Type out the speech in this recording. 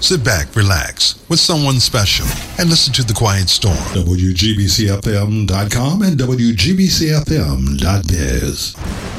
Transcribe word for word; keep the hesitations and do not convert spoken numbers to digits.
Sit back, relax, with someone special, and listen to The Quiet Storm. W G B C F M dot com and W G B C F M dot biz.